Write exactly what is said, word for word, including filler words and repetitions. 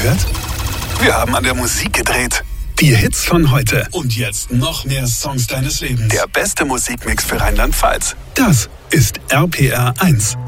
gehört? Wir haben an der Musik gedreht. Die Hits von heute. Und jetzt noch mehr Songs deines Lebens. Der beste Musikmix für Rheinland-Pfalz. Das ist R P R eins.